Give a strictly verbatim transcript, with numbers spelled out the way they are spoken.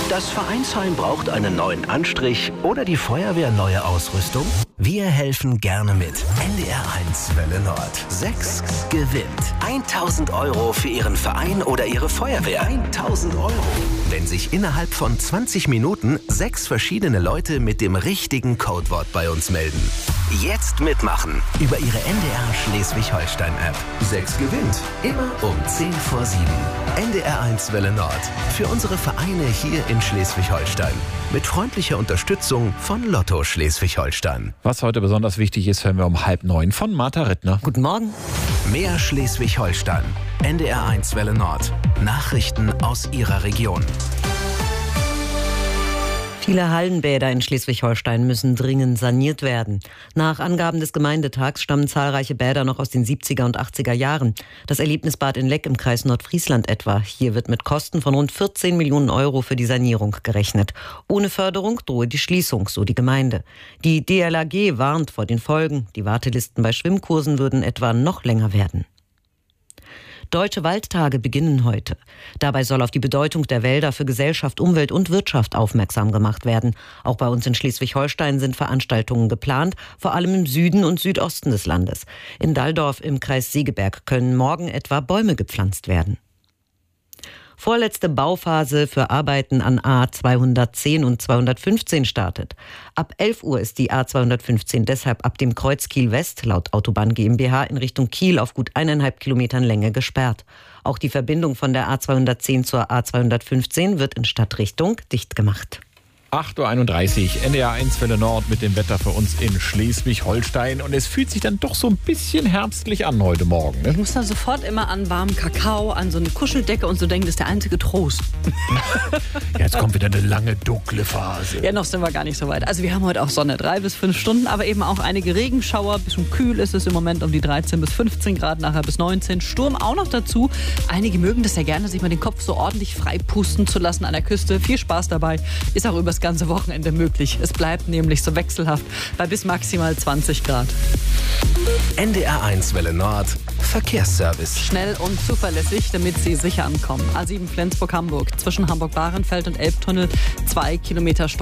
Das Vereinsheim braucht einen neuen Anstrich oder die Feuerwehr neue Ausrüstung? Wir helfen gerne mit. N D R eins Welle Nord. sechs gewinnt. tausend Euro für Ihren Verein oder Ihre Feuerwehr. tausend Euro. Wenn sich innerhalb von zwanzig Minuten sechs verschiedene Leute mit dem richtigen Codewort bei uns melden. Jetzt mitmachen. Über Ihre N D R Schleswig-Holstein-App. sechs gewinnt. Immer um zehn vor sieben. N D R eins Welle Nord. Für unsere Vereine hier in Schleswig-Holstein. Mit freundlicher Unterstützung von Lotto Schleswig-Holstein. Was heute besonders wichtig ist, hören wir um halb neun von Martha Rittner. Guten Morgen. Mehr Schleswig-Holstein. N D R eins Welle Nord. Nachrichten aus Ihrer Region. Viele Hallenbäder in Schleswig-Holstein müssen dringend saniert werden. Nach Angaben des Gemeindetags stammen zahlreiche Bäder noch aus den siebziger und achtziger Jahren. Das Erlebnisbad in Leck im Kreis Nordfriesland etwa. Hier wird mit Kosten von rund vierzehn Millionen Euro für die Sanierung gerechnet. Ohne Förderung drohe die Schließung, so die Gemeinde. Die D L A G warnt vor den Folgen. Die Wartelisten bei Schwimmkursen würden etwa noch länger werden. Deutsche Waldtage beginnen heute. Dabei soll auf die Bedeutung der Wälder für Gesellschaft, Umwelt und Wirtschaft aufmerksam gemacht werden. Auch bei uns in Schleswig-Holstein sind Veranstaltungen geplant, vor allem im Süden und Südosten des Landes. In Dalldorf im Kreis Segeberg können morgen etwa Bäume gepflanzt werden. Vorletzte Bauphase für Arbeiten an A zweihundertzehn und zweihundertfünfzehn startet. Ab elf Uhr ist die A zweihundertfünfzehn deshalb ab dem Kreuz Kiel West laut Autobahn GmbH in Richtung Kiel auf gut eineinhalb Kilometern Länge gesperrt. Auch die Verbindung von der A zweihundertzehn zur A zweihundertfünfzehn wird in Stadtrichtung dicht gemacht. acht Uhr einunddreißig, N D R eins Welle Nord mit dem Wetter für uns in Schleswig-Holstein. Und es fühlt sich dann doch so ein bisschen herbstlich an heute Morgen. Ne? Ich muss dann sofort immer an warmen Kakao, an so eine Kuscheldecke und so denken, das ist der einzige Trost. Ja, jetzt kommt wieder eine lange, dunkle Phase. Ja, noch sind wir gar nicht so weit. Also wir haben heute auch Sonne, drei bis fünf Stunden, aber eben auch einige Regenschauer. Bisschen kühl ist es im Moment um die dreizehn bis fünfzehn Grad, nachher bis neunzehn. Sturm auch noch dazu. Einige mögen das ja gerne, sich mal den Kopf so ordentlich frei pusten zu lassen an der Küste. Viel Spaß dabei. Ist auch übers ganze Wochenende möglich. Es bleibt nämlich so wechselhaft bei bis maximal zwanzig Grad. N D R eins Welle Nord. Verkehrsservice. Schnell und zuverlässig, damit Sie sicher ankommen. A sieben Flensburg-Hamburg zwischen Hamburg-Bahrenfeld und Elbtunnel. Zwei Kilometer Stau.